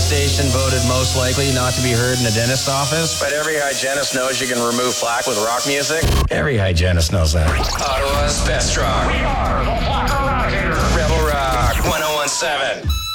station voted most likely not to be heard in the dentist's office. But every hygienist knows you can remove plaque with rock music. Every hygienist knows that. Ottawa's best rock. We are the Rock Rebel Rock 1017.